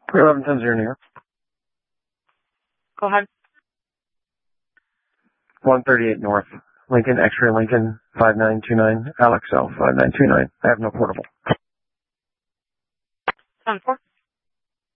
1110 New York. Go ahead. 138 North. Lincoln, X-ray Lincoln, 5929, Alex L, 5929. I have no portable. 10-4.